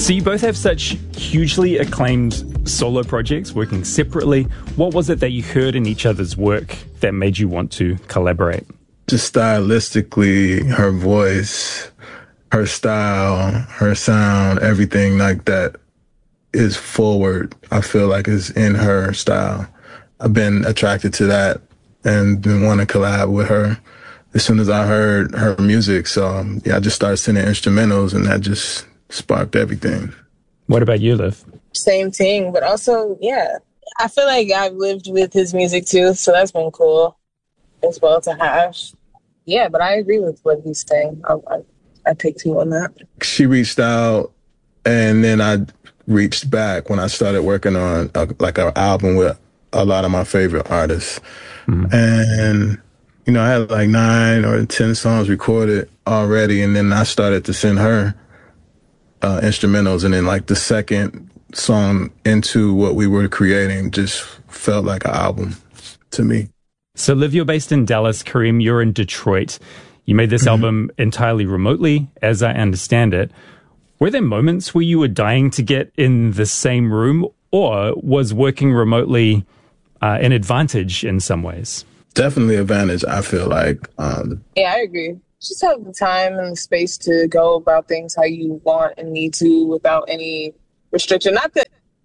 So you both have such hugely acclaimed solo projects working separately. What was it that you heard in each other's work that made you want to collaborate? Just stylistically, her voice, her style, her sound, everything like that is forward. I feel like is in her style. I've been attracted to that and been wanting to collab with her as soon as I heard her music. So I just started sending instrumentals and that just sparked everything. What about you, Liv? Same thing, but also, I feel like I've lived with his music too, so that's been cool as well to have. Yeah, but I agree with what he's saying. I picked you on that. She reached out, and then I reached back when I started working on an album with a lot of my favorite artists. Mm-hmm. And, I had like 9 or 10 songs recorded already, and then I started to send her instrumentals, and then like the second song into what we were creating just felt like an album to me. So Liv, you're based in Dallas. Kareem, you're in Detroit. You made this album entirely remotely, as I understand it. Were there moments where you were dying to get in the same room, or was working remotely an advantage in some ways? Definitely advantage, I feel like. Yeah, I agree. Just have the time and the space to go about things how you want and need to without any restriction. Not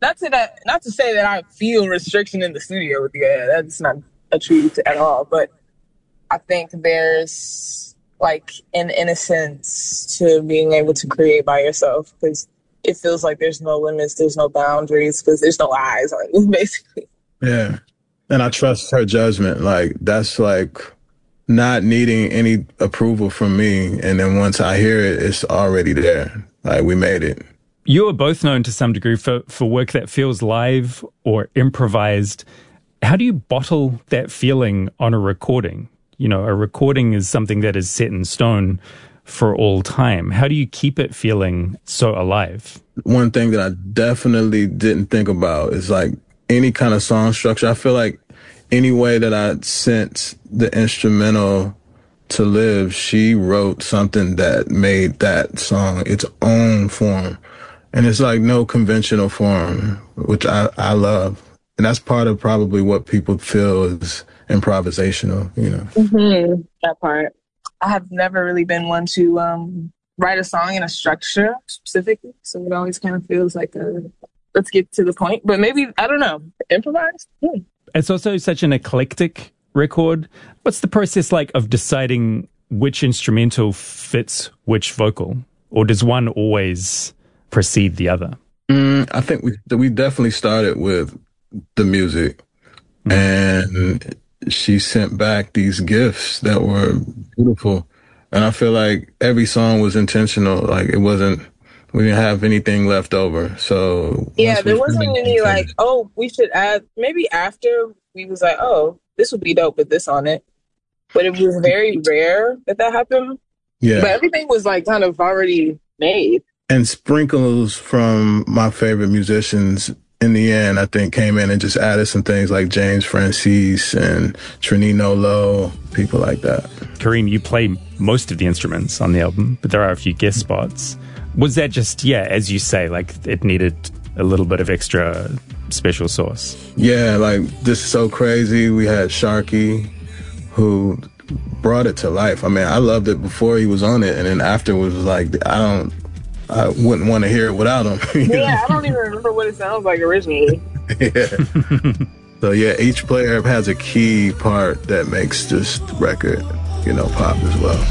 to say that I feel restriction in the studio with you. That's not a truth at all. But I think there's like an innocence to being able to create by yourself, because it feels like there's no limits, there's no boundaries, because there's no eyes on you, basically. Yeah. And I trust her judgment. Like, that's like not needing any approval from me. And then once I hear it, it's already there. Like, we made it. You are both known to some degree for work that feels live or improvised. How do you bottle that feeling on a recording? A recording is something that is set in stone for all time. How do you keep it feeling so alive? One thing that I definitely didn't think about is like any kind of song structure. I feel like any way that I sent the instrumental to Liv, she wrote something that made that song its own form. And it's like no conventional form, which I love. And that's part of probably what people feel is improvisational, Mm-hmm. That part. I have never really been one to write a song in a structure specifically. So it always kind of feels like let's get to the point. But maybe, I don't know, improvised? It's also such an eclectic record. What's the process like of deciding which instrumental fits which vocal? Or does one always precede the other? I think we definitely started with the music. And she sent back these gifts that were beautiful. And I feel like every song was intentional. Like, we didn't have anything left over. So yeah, there wasn't any like, oh, we should add, maybe after we was like, oh, this would be dope with this on it. But it was very rare that happened. Yeah. But everything was like kind of already made. And sprinkles from my favorite musicians in the end, I think, came in and just added some things like James Francis and Trinino Lowe, people like that. Kareem, you play most of the instruments on the album, but there are a few guest spots. Was that just, as you say, like it needed a little bit of extra special sauce? Yeah, like this is so crazy. We had Sharky, who brought it to life. I mean, I loved it before he was on it, and then afterwards was like, I wouldn't want to hear it without him. I don't even remember what it sounds like originally. So each player has a key part that makes this record, pop as well.